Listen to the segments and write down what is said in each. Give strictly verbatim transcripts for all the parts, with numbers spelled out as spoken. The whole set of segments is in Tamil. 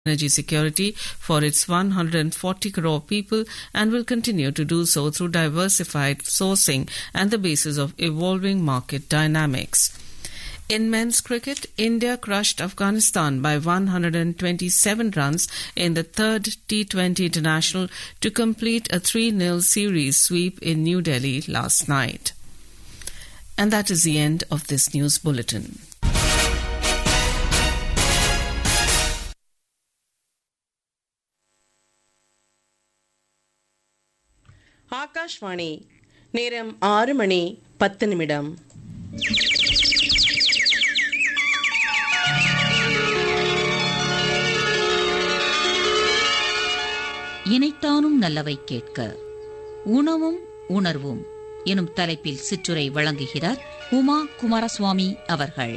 energy security for its one hundred forty crore people and will continue to do so through diversified sourcing and the basis of evolving market dynamics. In men's cricket, India crushed Afghanistan by one hundred twenty-seven runs in the third T twenty international to complete a three nil series sweep in New Delhi last night. And that is the end of this news bulletin. Akashvani நேரம் ஆறு மணி பத்து நிமிடம். இனைத்தானும் நல்லவை கேட்க உணவும் உணர்வும் எனும் தலைப்பில் சிற்றுரை வழங்குகிறார் உமா குமாரசுவாமி அவர்கள்.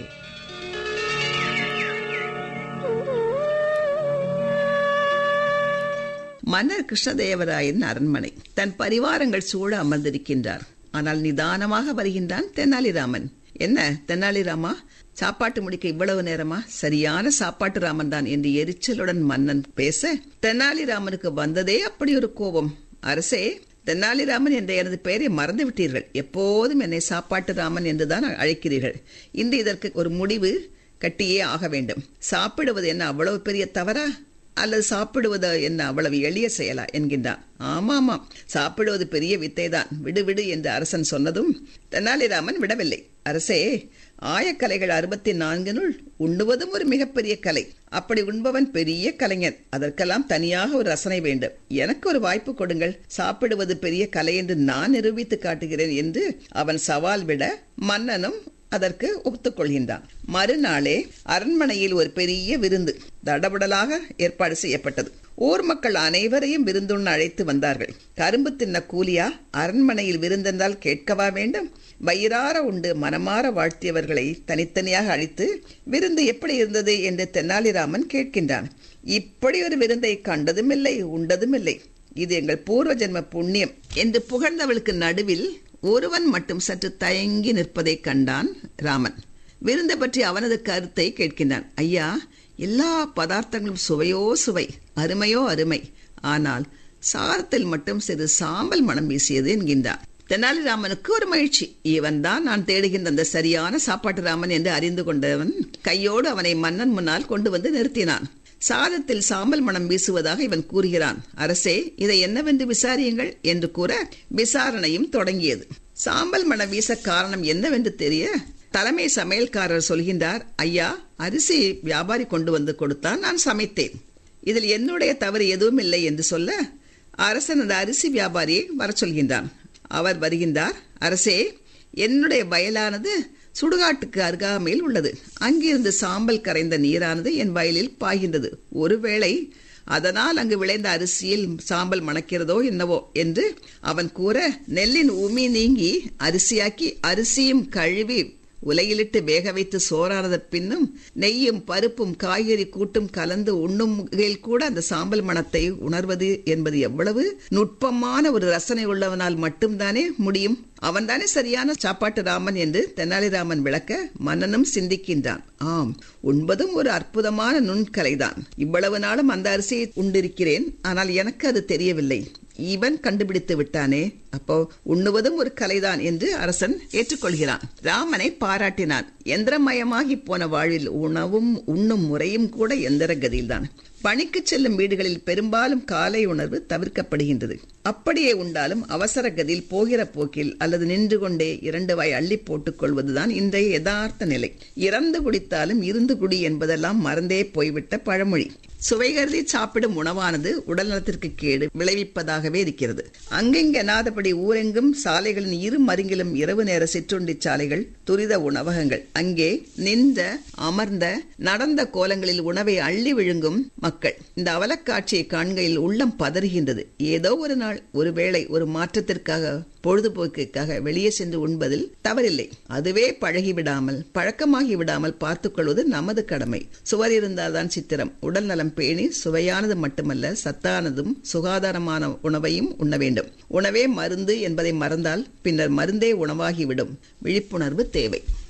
மன்னர் கிருஷ்ணதேவராயன் அரண்மனை. தன் பரிவாரங்கள் சூழ அமர்ந்திருக்கின்றார். ஆனால் நிதானமாக வருகின்றான் தெனாலிராமன். என்ன தெனாலிராமா, சாப்பாட்டு முடிக்க இவ்வளவு நேரமா? சரியான சாப்பாட்டு ராமன் தான் என்று எரிச்சலுடன் மன்னன் பேச, தெனாலிராமனுக்கு வந்ததே அப்படி ஒரு கோபம். அரசே, தெனாலிராமன் என்ற எனது பெயரை மறந்து விட்டீர்கள். எப்போதும் என்னை சாப்பாட்டு ராமன் என்றுதான் அழைக்கிறீர்கள். இன்று இதற்கு ஒரு முடிவு கட்டியே ஆக வேண்டும். சாப்பிடுவது என்ன அவ்வளவு பெரிய தவறா, அல்லது சாப்பிடுவது என்ன அவ்வளவு எளிய செயலா என்கின்றான். ஆமாமாம், சாப்பிடுவது பெரிய வித்தைதான், விடு விடு என்று அரசன் சொன்னதும் தெனாலிராமன் விடவில்லை. அரசே, ஆயக்கலைகள் அறுபத்தி நான்கினுள் உண்ணுவதும் ஒரு மிகப்பெரிய கலை. அப்படி உண்பவன் பெரிய கலைஞன். அதற்கெல்லாம் தனியாக ஒரு ரசனை வேண்டும். எனக்கு ஒரு வாய்ப்பு கொடுங்கள். சாப்பிடுவது பெரிய கலை என்று நான் நிரூபித்து காட்டுகிறேன் என்று அவன் சவால் விட மன்னனும் அதற்கு ஒத்துக்கொள்கின்றான். மறுநாளே அரண்மனையில் ஒரு பெரிய விருந்து தடபுடலாக ஏற்பாடு செய்யப்பட்டது. ஊர் மக்கள் அனைவரையும் விருந்துண்ண அழைத்து வந்தார்கள். கரும்பு தின்ன கூலியா அரண்மனையில் விருந்தென்றால் கேட்கவா வேண்டும்? வயிறார உண்டு மனமாற வாழ்த்தியவர்களை தனித்தனியாக அழைத்து விருந்து எப்படி இருந்தது என்று தெனாலிராமன் கேட்கின்றான். இப்படி ஒரு விருந்தை கண்டதும் இல்லை, உண்டதும் இல்லை. இது எங்கள் பூர்வ ஜென்ம புண்ணியம் என்று புகழ்ந்தவளுக்கு நடுவில் ஒருவன் மட்டும் சற்று தயங்கி நிற்பதை கண்டான் ராமன். விருந்தை பற்றி அவனது கருத்தை கேட்கின்றான். ஐயா, எல்லா பதார்த்தங்களும் சுவையோ சுவை, அருமையோ அருமை. ஆனால் சாதத்தில் மட்டும் சிறு சாம்பல் மனம் வீசியது என்கின்றான். தெனாலிராமனுக்கு ஒரு மகிழ்ச்சி. இவன் தான் நான் தேடுகின்ற அந்த சரியான சாப்பாட்டு ராமன் என்று அறிந்து கொண்டவன் கையோடு அவனை மன்னன் முன்னால் கொண்டு வந்து நிறுத்தினான். சாதத்தில் சாம்பல் மனம் வீசுவதாக இவன் கூறுகிறான். அரசே, இதை என்னவென்று விசாரியுங்கள் என்று கூற விசாரணையும் தொடங்கியது. சாம்பல் மனம் வீச காரணம் என்னவென்று தெரிய தலைமை சமையல்காரர் சொல்கின்றார். ஐயா, அரிசி வியாபாரி கொண்டு வந்து கொடுத்தான், நான் சமைத்தேன். இதில் என்னுடைய தவறு எதுவும் இல்லை என்று சொல்ல அரசன் அந்த அரிசி வியாபாரியை வர சொல்கின்றான். அவர் வருகின்றார். அரசே, என்னுடைய வயலானது சுடுகாட்டுக்கு அருகாமையில் உள்ளது. அங்கிருந்து சாம்பல் கரைந்த நீரானது என் வயலில் பாய்கின்றது. ஒருவேளை அதனால் அங்கு விளைந்த அரிசியில் சாம்பல் மணக்கிறதோ என்னவோ என்று அவன் கூற, நெல்லின் உமி நீங்கி அரிசியாக்கி அரிசியும் கழுவி உலையிலிட்டு வேக வைத்து சோறானத பின்னும் நெய்யும் பருப்பும் காய்கறி கூட்டும் கலந்து உண்ணும் கூட அந்த சாம்பல் மணத்தை உணர்வது என்பது எவ்வளவு நுட்பமான ஒரு ரசனை உள்ளவனால் மட்டும்தானே முடியும். அவன்தானே சரியான சாப்பாட்டு ராமன் என்று தெனாலிராமன் விளக்க மன்னனும் சிந்திக்கின்றான். ஆம், உண்பதும் ஒரு அற்புதமான நுண்கலைதான். இவ்வளவு நாளும் அந்த அரிசியை உண்டிருக்கிறேன், ஆனால் எனக்கு அது தெரியவில்லை. இவன் கண்டுபிடித்து விட்டானே, அப்போ உண்ணுவதும் ஒரு கலைதான் என்று அரசன் ஏற்றுக்கொள்கிறான். ராமனை பாராட்டினான். எந்திரமயமாகி போன வாழ்வில் உணவும் உண்ணும் முறையும் கூட எந்திர கதியில்தான். பணிக்கு செல்லும் வீடுகளில் பெரும்பாலும் காலை உணர்வு தவிர்க்கப்படுகின்றது. அப்படியே உண்டாலும் அவசர கதியில் போகிற போக்கில் அல்லது நின்று கொண்டே இரண்டு வாய் அள்ளி போட்டுக் கொள்வதுதான் இன்றைய யதார்த்த நிலை. இறந்து குடித்தாலும் இருந்து குடி என்பதெல்லாம் மறந்தே போய்விட்ட பழமொழி. சுவை கருதி சாப்பிடும் உணவானது உடல் நலத்திற்கு கேடு விளைவிப்பதாகவே இருக்கிறது. அங்கெங்கெனாதபடி ஊரெங்கும் சாலைகளின் இரு மருங்கிலும் இரவு நேர சிற்றுண்டி சாலைகள், துரித உணவகங்கள். அங்கே நின்ற அமர்ந்த நடந்த கோலங்களில் உணவை அள்ளி விழுங்கும் மக்கள். இந்த அவலக்காட்சியை காண்கையில் உள்ளம் பதறுகின்றது. ஏதோ ஒரு நாள் ஒருவேளை ஒரு மாற்றத்திற்காக பொழுதுபோக்குக்காக வெளியே சென்று உண்பதில் தவறில்லை. அதுவே பழகிவிடாமல் பழக்கமாகி விடாமல் பார்த்துக் கொள்வது நமது கடமை. சுவர் இருந்தால்தான் சித்திரம். உடல் நலம் பேணி சுவையானது மட்டுமல்ல, சத்தானதும் சுகாதாரமான உணவையும் உண்ண வேண்டும். உணவே மருந்து என்பதை மறந்தால் பின்னர் மருந்தே உணவாகிவிடும். விழிப்புணர்வு தேவை.